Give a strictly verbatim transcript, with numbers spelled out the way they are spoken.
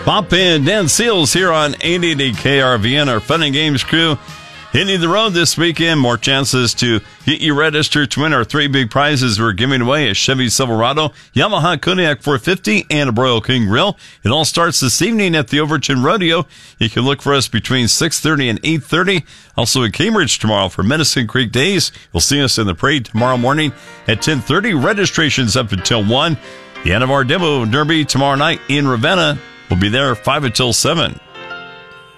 Bob and Dan Seals here on eight eighty K R V N, our Fun and Games crew. Hitting the road this weekend, more chances to get you registered to win our three big prizes we're giving away: a Chevy Silverado, Yamaha Kodiak four fifty, and a Broil King Grill. It all starts this evening at the Overton Rodeo. You can look for us between six thirty and eight thirty. Also in Cambridge tomorrow for Medicine Creek Days. You'll see us in the parade tomorrow morning at ten thirty. Registration's up until one. The Anavar Demo Derby tomorrow night in Ravenna. We'll be there five until seven.